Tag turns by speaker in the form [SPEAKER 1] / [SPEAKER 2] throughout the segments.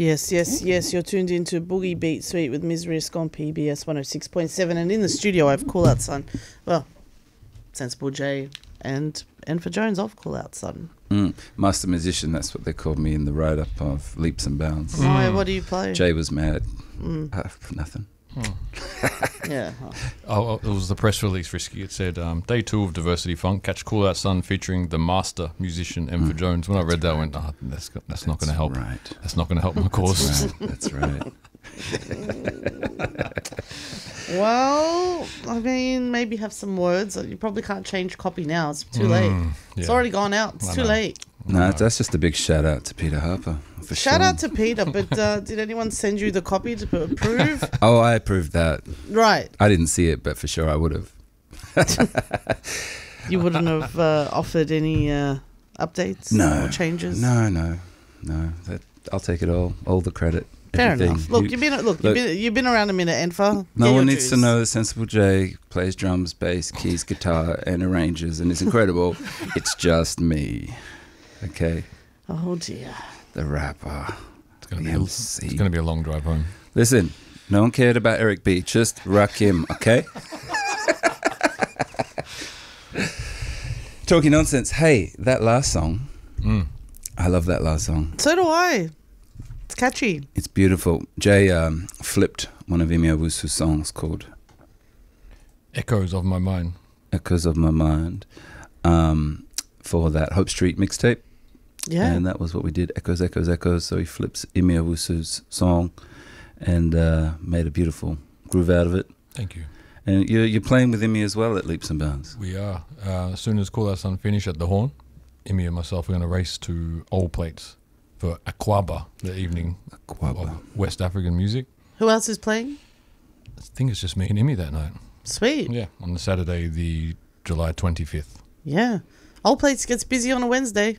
[SPEAKER 1] Yes, yes, yes. You're tuned into Boogie Beat Suite with Ms. Risk on PBS 106.7. And in the studio, I have Call Out Son. Well, Sensible J and for Jones, I've Call Out Son.
[SPEAKER 2] Master musician, that's what they called me in the write-up of Leaps and Bounds.
[SPEAKER 1] Why? What do you play?
[SPEAKER 2] Jay was mad. Nothing.
[SPEAKER 1] Yeah.
[SPEAKER 3] Oh, it was the press release, Risky. It said, Day 2 of Diversity Funk, catch Call Out Son featuring the master musician, for Jones. When I read that, I went, that's not going to help.
[SPEAKER 2] Right.
[SPEAKER 3] That's not going to help my cause.
[SPEAKER 2] That's right.
[SPEAKER 1] Well, I mean, maybe have some words. You probably can't change copy now. It's too late. It's already gone out. It's too late.
[SPEAKER 2] No, that's just a big shout out to Peter Harper.
[SPEAKER 1] Shout out to Peter, but did anyone send you the copy to approve?
[SPEAKER 2] Oh, I approved that.
[SPEAKER 1] Right.
[SPEAKER 2] I didn't see it, but for sure I would have.
[SPEAKER 1] You wouldn't have offered any updates or changes?
[SPEAKER 2] No. I'll take it all the credit.
[SPEAKER 1] Fair
[SPEAKER 2] everything.
[SPEAKER 1] enough. Look, you've been around a minute, Enfa.
[SPEAKER 2] No one needs to know that Sensible J plays drums, bass, keys, guitar, and arranges, and it's incredible. It's just me. Okay?
[SPEAKER 1] Oh, dear.
[SPEAKER 2] The rapper.
[SPEAKER 3] It's going to be a long drive home.
[SPEAKER 2] Listen, no one cared about Eric B. Just rock him, okay? Talking nonsense. Hey, that last song. I love that last song.
[SPEAKER 1] So do I. It's catchy.
[SPEAKER 2] It's beautiful. Jay flipped one of Imi Owusu's songs called
[SPEAKER 3] Echoes of My Mind.
[SPEAKER 2] Echoes of My Mind for that Hope Street mixtape.
[SPEAKER 1] Yeah.
[SPEAKER 2] And that was what we did, Echoes, Echoes, Echoes. So he flips Imi Owusu's song and made a beautiful groove out of it.
[SPEAKER 3] Thank you.
[SPEAKER 2] And you're playing with Imi as well at Leaps and Bounds.
[SPEAKER 3] We are. As soon as Call Out Son finish at the Horn, Imi and myself are going to race to Old Plates for Akwaba, the evening of West African music.
[SPEAKER 1] Who else is playing?
[SPEAKER 3] I think it's just me and Imi that night.
[SPEAKER 1] Sweet.
[SPEAKER 3] Yeah, on the Saturday, the July 25th.
[SPEAKER 1] Yeah. Old Plates gets busy on a Wednesday.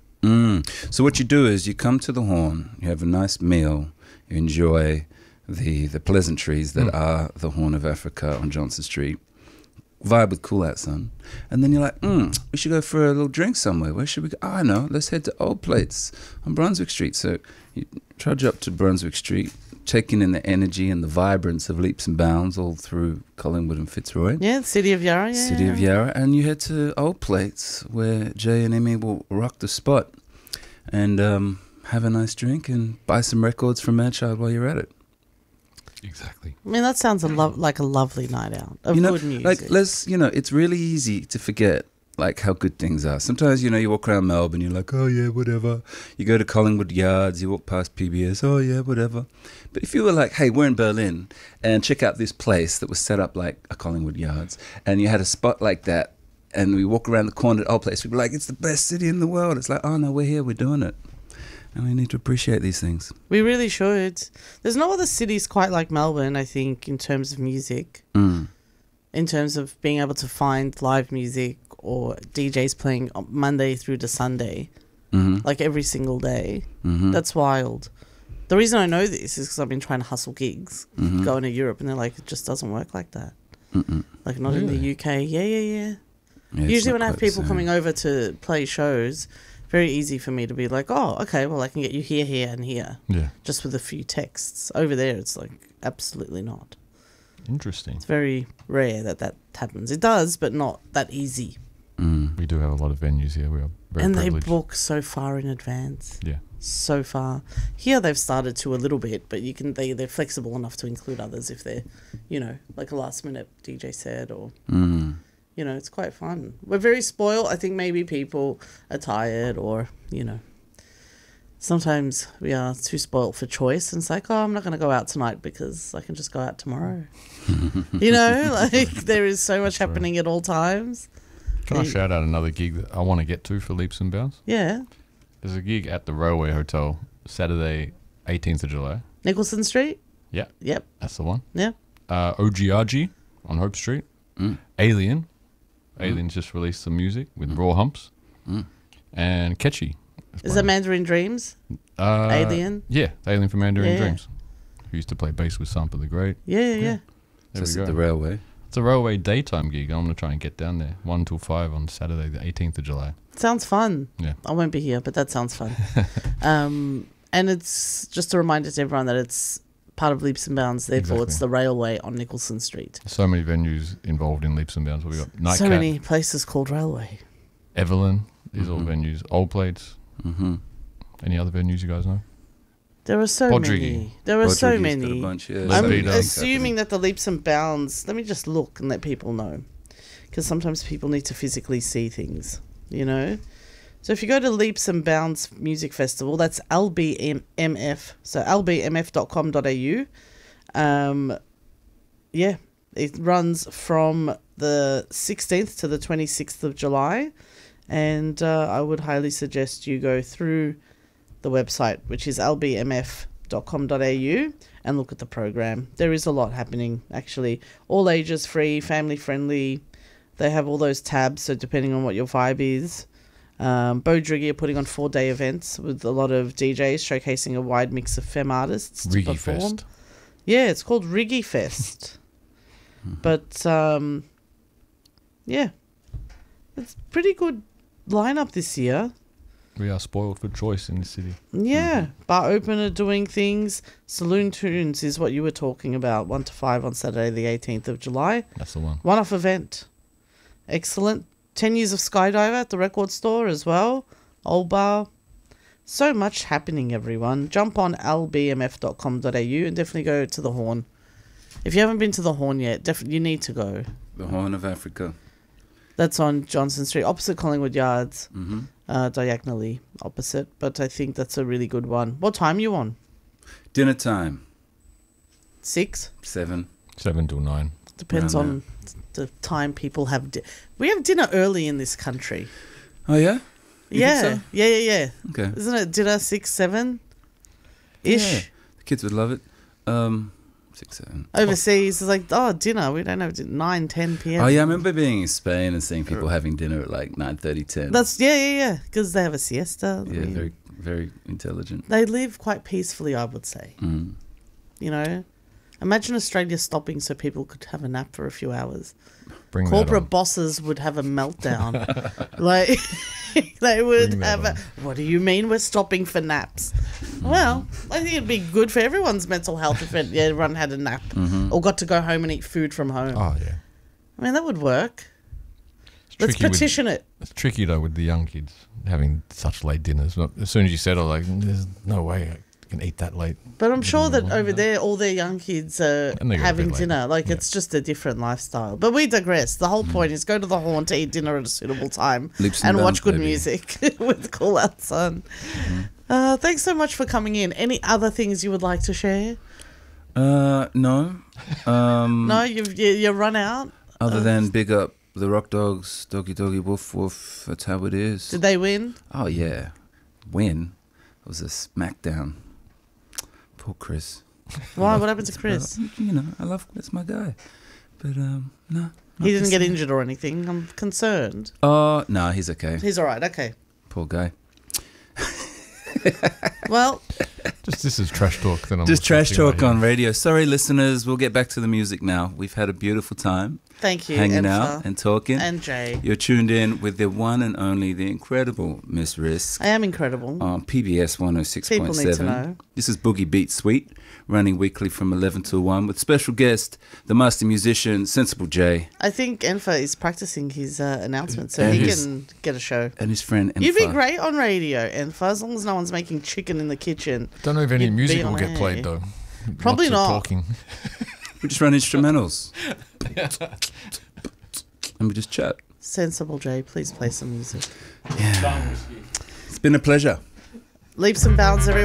[SPEAKER 2] So what you do is you come to the Horn, you have a nice meal, you enjoy the pleasantries that are the Horn of Africa on Johnson Street, vibe with Call Out Son, and then you're like, we should go for a little drink somewhere. Where should we go? Oh, I know, let's head to Old Plates on Brunswick Street. So you trudge up to Brunswick Street, taking in the energy and the vibrance of Leaps and Bounds all through Collingwood and Fitzroy.
[SPEAKER 1] Yeah, City of Yarra. Yeah.
[SPEAKER 2] City of Yarra. And you head to Old Plates where Jay and Imi will rock the spot and have a nice drink and buy some records from Manchild while you're at it.
[SPEAKER 3] Exactly.
[SPEAKER 1] I mean, that sounds like a lovely night out of good music.
[SPEAKER 2] Like, it's really easy to forget like how good things are. Sometimes, you walk around Melbourne, you're like, oh yeah, whatever. You go to Collingwood Yards, you walk past PBS, oh yeah, whatever. But if you were like, hey, we're in Berlin, and check out this place that was set up like a Collingwood Yards, and you had a spot like that, and we walk around the corner at Old Place, we'd be like, it's the best city in the world. It's like, oh no, we're here, we're doing it. And we need to appreciate these things.
[SPEAKER 1] We really should. There's no other cities quite like Melbourne, I think, in terms of music. In terms of being able to find live music or DJs playing Monday through to Sunday, like every single day. That's wild. The reason I know this is because I've been trying to hustle gigs, going to Europe, and they're like, it just doesn't work like that. Like not in the UK. Yeah. Usually when I have people coming over to play shows, very easy for me to be like, oh, okay, well, I can get you here, here, and here. Yeah. Just with a few texts. Over there, it's like, absolutely not.
[SPEAKER 3] Interesting.
[SPEAKER 1] It's very rare that happens. It does, but not that easy.
[SPEAKER 3] We do have a lot of venues here. We are very
[SPEAKER 1] and
[SPEAKER 3] privileged.
[SPEAKER 1] They book so far in advance.
[SPEAKER 3] Yeah.
[SPEAKER 1] So far. Here they've started to a little bit, but they're flexible enough to include others if they're, like a last minute DJ set or... it's quite fun. We're very spoiled. I think maybe people are tired or, sometimes we are too spoiled for choice. And it's like, oh, I'm not going to go out tonight because I can just go out tomorrow. There is so much happening at all times.
[SPEAKER 3] Can I shout out another gig that I want to get to for Leaps and Bounds?
[SPEAKER 1] Yeah.
[SPEAKER 3] There's a gig at the Railway Hotel, Saturday, 18th of July.
[SPEAKER 1] Nicholson Street?
[SPEAKER 3] Yeah.
[SPEAKER 1] Yep.
[SPEAKER 3] That's the one.
[SPEAKER 1] Yeah.
[SPEAKER 3] OGRG on Hope Street. Alien. Alien's just released some music with Raw Humps. And Ketchy.
[SPEAKER 1] Is that Mandarin Dreams? Alien?
[SPEAKER 3] Yeah, Alien from Mandarin Dreams. Who used to play bass with Sampa the Great.
[SPEAKER 1] Yeah.
[SPEAKER 3] There we go.
[SPEAKER 2] At the Railway.
[SPEAKER 3] It's a Railway daytime gig. I'm going to try and get down there 1 till 5 on Saturday, the 18th of July.
[SPEAKER 1] Sounds fun.
[SPEAKER 3] Yeah.
[SPEAKER 1] I won't be here, but that sounds fun. And it's just a reminder to everyone that it's part of Leaps and Bounds, therefore
[SPEAKER 3] Exactly.
[SPEAKER 1] it's the railway on Nicholson Street.
[SPEAKER 3] So many venues involved in Leaps and Bounds. We've got Nightcat,
[SPEAKER 1] So many places called Railway.
[SPEAKER 3] Evelyn. These are all venues. Old Plates.
[SPEAKER 2] Mm-hmm.
[SPEAKER 3] Any other venues you guys know?
[SPEAKER 1] There are so
[SPEAKER 3] Podrigi.
[SPEAKER 1] many. There are so
[SPEAKER 2] Got a
[SPEAKER 1] many.
[SPEAKER 2] bunch, yeah.
[SPEAKER 3] I'm
[SPEAKER 1] I'm
[SPEAKER 3] Libido.
[SPEAKER 1] assuming that the Leaps and Bounds, let me just look and let people know. Because sometimes people need to physically see things, you know? So if you go to Leaps and Bounds Music Festival, that's LBMF, so lbmf.com.au. Yeah, it runs from the 16th to the 26th of July. And I would highly suggest you go through the website, which is lbmf.com.au, and look at the program. There is a lot happening, actually. All ages free, family friendly. They have all those tabs, so depending on what your vibe is. Bodrigi are putting on 4-day events with a lot of DJs showcasing a wide mix of femme artists to
[SPEAKER 3] Riggy
[SPEAKER 1] perform.
[SPEAKER 3] Fest.
[SPEAKER 1] Yeah, it's called Riggy Fest. But, yeah, it's pretty good lineup this year.
[SPEAKER 3] We are spoiled for choice in the city.
[SPEAKER 1] Yeah, bar opener doing things. Saloon Tunes is what you were talking about. 1 to 5 on Saturday, the 18th of July.
[SPEAKER 3] That's the one.
[SPEAKER 1] One-off event. Excellent. 10 years of Skydiver at the record store as well. Old Bar. So much happening, everyone. Jump on lbmf.com.au and definitely go to the Horn. If you haven't been to the Horn yet, definitely you need to go.
[SPEAKER 2] The Horn of Africa.
[SPEAKER 1] That's on Johnson Street, opposite Collingwood Yards.
[SPEAKER 2] Mm-hmm.
[SPEAKER 1] Diagonally opposite. But I think that's a really good one. What time are you on?
[SPEAKER 2] Dinner time.
[SPEAKER 1] 6?
[SPEAKER 2] 7.
[SPEAKER 3] 7 till 9.
[SPEAKER 1] Depends
[SPEAKER 2] Around
[SPEAKER 1] on the time people have. We have dinner early in this country.
[SPEAKER 2] Oh, yeah? You
[SPEAKER 1] Yeah.
[SPEAKER 2] think so?
[SPEAKER 1] Yeah.
[SPEAKER 2] Okay.
[SPEAKER 1] Isn't it dinner 6, 7 ish?
[SPEAKER 2] Yeah. The kids would love it. 6, 7.
[SPEAKER 1] Overseas, it's like, oh, dinner. We don't have 9, 10 p.m.
[SPEAKER 2] Oh, yeah, I remember being in Spain and seeing people having dinner at like 9:30, 10.
[SPEAKER 1] That's yeah. Because they have a siesta.
[SPEAKER 2] Yeah, very, very intelligent.
[SPEAKER 1] They live quite peacefully, I would say.
[SPEAKER 2] Mm.
[SPEAKER 1] You know, imagine Australia stopping so people could have a nap for a few hours.
[SPEAKER 3] Bring that
[SPEAKER 1] Corporate
[SPEAKER 3] on.
[SPEAKER 1] bosses would have a meltdown. Like they would
[SPEAKER 3] Bring that
[SPEAKER 1] have a.
[SPEAKER 3] on.
[SPEAKER 1] What do you mean we're stopping for naps? Well, I think it'd be good for everyone's mental health if everyone had a nap or got to go home and eat food from home.
[SPEAKER 3] Oh, yeah.
[SPEAKER 1] I mean, that would work.
[SPEAKER 3] It's
[SPEAKER 1] Let's
[SPEAKER 3] tricky with-
[SPEAKER 1] petition it.
[SPEAKER 3] It's tricky, though, with the young kids having such late dinners. As soon as you settle, like, there's no way I can eat that late.
[SPEAKER 1] But I'm sure that over there, all their young kids are
[SPEAKER 3] And they go to
[SPEAKER 1] having
[SPEAKER 3] bed late.
[SPEAKER 1] dinner. Like,
[SPEAKER 3] Yeah.
[SPEAKER 1] it's just a different lifestyle. But we digress. The whole point is go to the Horn to eat dinner at a suitable time
[SPEAKER 2] Leaps
[SPEAKER 1] and
[SPEAKER 2] and
[SPEAKER 1] watch
[SPEAKER 2] bounds,
[SPEAKER 1] good
[SPEAKER 2] baby.
[SPEAKER 1] music with Cool Out Sun. Thanks so much for coming in. Any other things you would like to share?
[SPEAKER 2] No.
[SPEAKER 1] No, you've run out?
[SPEAKER 2] Other than big up the Rock Dogs, Doggy Doggy Woof Woof. That's how it is.
[SPEAKER 1] Did they win?
[SPEAKER 2] Oh, yeah. Win. It was a smackdown. Poor Chris.
[SPEAKER 1] Why? What happened to Chris?
[SPEAKER 2] You know, that's my guy. But, no.
[SPEAKER 1] He didn't get injured or anything. I'm concerned.
[SPEAKER 2] Oh, no, he's okay.
[SPEAKER 1] He's all right. Okay.
[SPEAKER 2] Poor guy.
[SPEAKER 1] Well,
[SPEAKER 3] This is trash talk. Then I'm
[SPEAKER 2] Just trash
[SPEAKER 3] listening to
[SPEAKER 2] talk
[SPEAKER 3] right
[SPEAKER 2] on radio. Sorry, listeners. We'll get back to the music now. We've had a beautiful time
[SPEAKER 1] thank you,
[SPEAKER 2] hanging
[SPEAKER 1] Enfa
[SPEAKER 2] out and talking.
[SPEAKER 1] and Jay.
[SPEAKER 2] You're tuned in with the one and only, the incredible Miss Risk
[SPEAKER 1] I am incredible.
[SPEAKER 2] on PBS
[SPEAKER 1] People need to
[SPEAKER 2] 106.7.
[SPEAKER 1] know.
[SPEAKER 2] This is Boogie Beat Suite, running weekly from 11 to 1 with special guest, the master musician, Sensible J,
[SPEAKER 1] I think Enfa is practicing his announcement so
[SPEAKER 2] And
[SPEAKER 1] he
[SPEAKER 2] his-
[SPEAKER 1] can get a show.
[SPEAKER 2] and his friend
[SPEAKER 1] You'd be
[SPEAKER 2] Enfa.
[SPEAKER 1] great on radio, Enfa, as long as no one's making chicken in the kitchen.
[SPEAKER 3] Don't know if any
[SPEAKER 1] You'd be
[SPEAKER 3] music will
[SPEAKER 1] on
[SPEAKER 3] get
[SPEAKER 1] air.
[SPEAKER 3] played, though.
[SPEAKER 1] Probably
[SPEAKER 3] Lots of
[SPEAKER 1] not.
[SPEAKER 3] Talking.
[SPEAKER 2] We just run instrumentals. And we just chat.
[SPEAKER 1] Sensible J, please play some music.
[SPEAKER 2] It's been a pleasure.
[SPEAKER 1] Leaps and bounds, everyone.